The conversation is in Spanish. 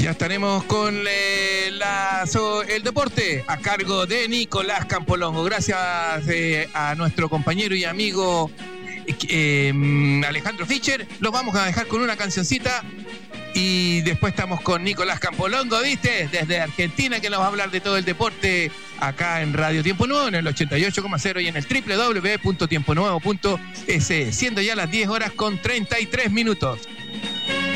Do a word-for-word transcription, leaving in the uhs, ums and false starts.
Ya estaremos con eh, la, so, el deporte a cargo de Nicolás Campolongo. Gracias eh, a nuestro compañero y amigo eh, Alejandro Fischer. Los vamos a dejar con una cancioncita y después estamos con Nicolás Campolongo, ¿viste? Desde Argentina, que nos va a hablar de todo el deporte acá en Radio Tiempo Nuevo, en el ochenta y ocho coma cero y en el doble u doble u doble u punto tiempo nuevo punto es, siendo ya las diez horas con treinta y tres minutos.